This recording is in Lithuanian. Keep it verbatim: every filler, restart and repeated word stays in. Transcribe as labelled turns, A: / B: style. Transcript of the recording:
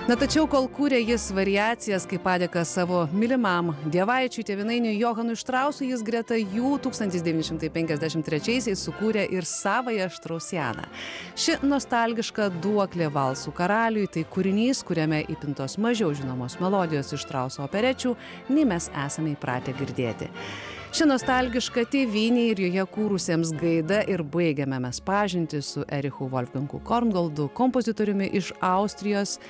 A: Na tačiau, kol kūrė jis variacijas kaip padėką savo mylimam dievaičiui tėvynainiui Johanui Štrausui, jis greta jų tūkstantis devyni šimtai penkiasdešimt trečiaisiais sukūrė ir savąją Štrausianą. Ši nostalgiška duoklė valsų karaliui tai kūrinys, kuriame įpintos mažiau žinomos melodijos iš Štrauso operečių, nei mes esame įpratę girdėti. Ši nostalgiška tėvynė ir joje kūrusiems gaida ir baigiame mes pažintį su Erichu Wolfgangu Korngoldu, kompozitoriumi iš Austrijos,